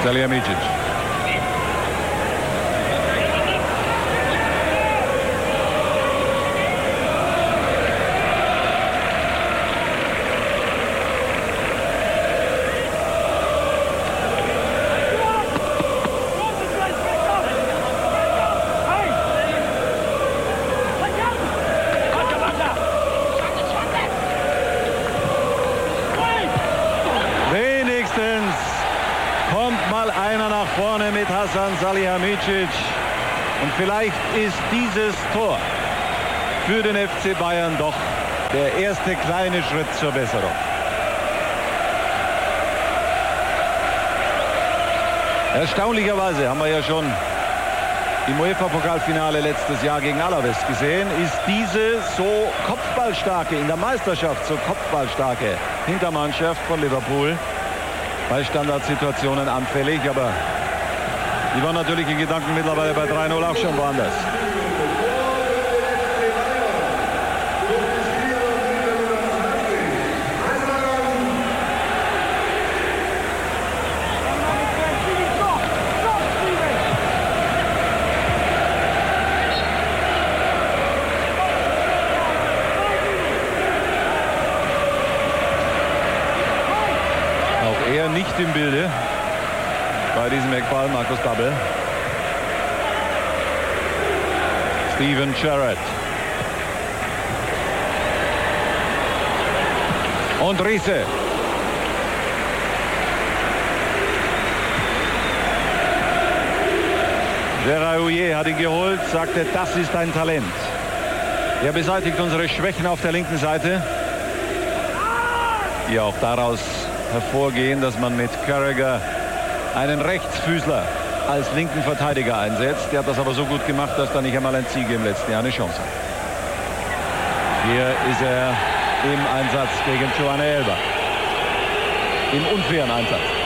Salihamidzic. Kommt mal einer nach vorne mit Hasan Salihamidzic. Und vielleicht ist dieses Tor für den FC Bayern doch der erste kleine Schritt zur Besserung. Erstaunlicherweise haben wir ja schon im UEFA-Pokalfinale letztes Jahr gegen Alaves gesehen, ist diese so kopfballstarke, in der Meisterschaft so kopfballstarke Hintermannschaft von Liverpool bei Standardsituationen anfällig, aber die waren natürlich in Gedanken mittlerweile bei 3-0 auch schon woanders. Er nicht im Bilde bei diesem Eckball. Markus Babbel. Steven Gerrard. Und Riese. Gérard Houllier hat ihn geholt, sagte, das ist ein Talent. Er beseitigt unsere Schwächen auf der linken Seite. Die auch daraus hervorgehen, dass man mit Carragher einen Rechtsfüßler als linken Verteidiger einsetzt. Der hat das aber so gut gemacht, dass da nicht einmal ein Ziege im letzten Jahr eine Chance hat. Hier ist er im Einsatz gegen Joanne Elber. Im unfairen Einsatz.